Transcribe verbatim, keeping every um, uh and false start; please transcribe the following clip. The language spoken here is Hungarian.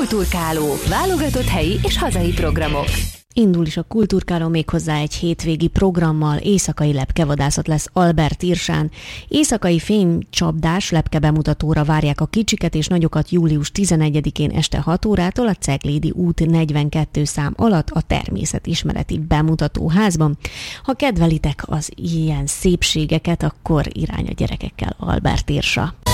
Kulturkáló. Válogatott helyi és hazai programok. Indul is a Kulturkáló, méghozzá egy hétvégi programmal. Éjszakai lepkevadászat lesz Albertirsán. Éjszakai fénycsapdás lepkebemutatóra várják a kicsiket és nagyokat július tizenegyedikén este hat órától a Ceglédi út negyvenkettő szám alatt a Természetismereti Bemutatóházban. Ha kedvelitek az ilyen szépségeket, akkor irány a gyerekekkel Albertirsra.